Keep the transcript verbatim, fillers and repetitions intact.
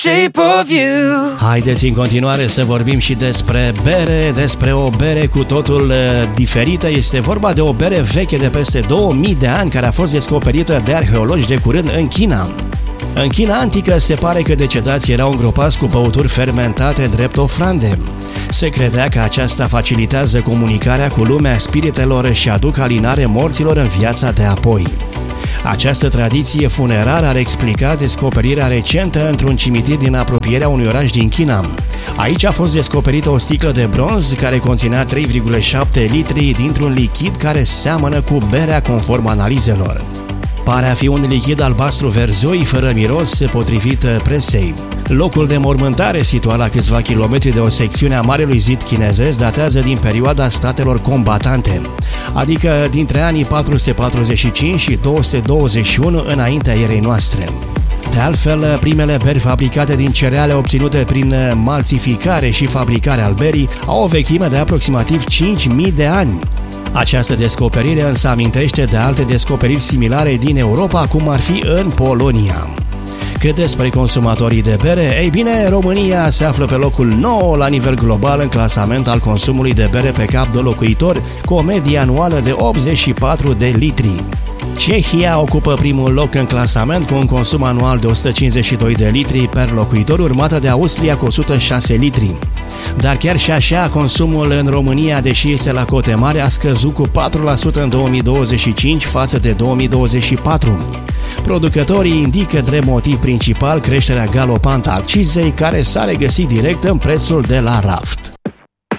Shape of You. Haideți în continuare să vorbim și despre bere, despre o bere cu totul uh, diferită. Este vorba de o bere veche de peste două mii de ani care a fost descoperită de arheologi de curând în China. În China antică se pare că decedații erau îngropați cu băuturi fermentate drept ofrande. Se credea că aceasta facilitează comunicarea cu lumea spiritelor și aduc alinare morților în viața de apoi. Această tradiție funerară ar explica descoperirea recentă într-un cimitir din apropierea unui oraș din China. Aici a fost descoperită o sticlă de bronz care conținea trei virgulă șapte litri dintr-un lichid care seamănă cu berea conform analizelor. Pare a fi un lichid albastru verzoi, fără miros, potrivit presei. Locul de mormântare, situat la câțiva kilometri de o secțiune a Marelui Zid chinezesc, datează din perioada statelor combatante, adică dintre anii patru sute patruzeci și cinci și două sute douăzeci și unu înaintea erei noastre. De altfel, primele beri fabricate din cereale obținute prin malțificare și fabricare al berii au o vechime de aproximativ cinci mii de ani. Această descoperire însă amintește de alte descoperiri similare din Europa, cum ar fi în Polonia. Cât despre consumatorii de bere, ei bine, România se află pe locul nouă la nivel global în clasament al consumului de bere pe cap de locuitor, cu o medie anuală de optzeci și patru de litri. Cehia ocupă primul loc în clasament cu un consum anual de o sută cincizeci și doi de litri per locuitor, urmată de Austria cu o sută șase litri. Dar chiar și așa, consumul în România, deși este la cote mari, a scăzut cu patru la sută în două mii douăzeci și cinci față de două mii douăzeci și patru. Producătorii indică drept motiv principal creșterea galopantă a accizei, care s-a regăsit direct în prețul de la raft.